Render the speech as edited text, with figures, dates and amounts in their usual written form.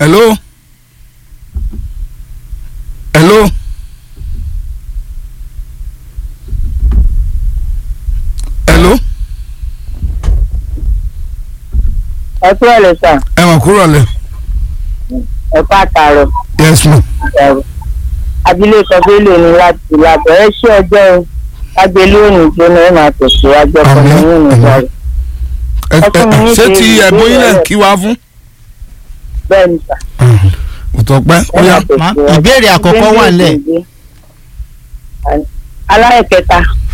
hello. hello. hello. ẹ kúrò lè sà. ẹ mà kúrò lẹ. ẹ pàtàrọ. yes ma. abilékọ Bello ní láti làbọ̀ ẹ ṣé ọjọ́ agbélé òní jóná ẹ máa tẹ̀síwájú ọkọ mi nínú ìgbà rẹ̀. ṣé ti ẹ̀bùn yín lẹ̀ kí wá fún. bẹ́ẹ̀ ni sà. Òtọ́pẹ́ ó yá. ìbéèrè àkọ́kọ́ wà nílẹ̀. aláìkẹta.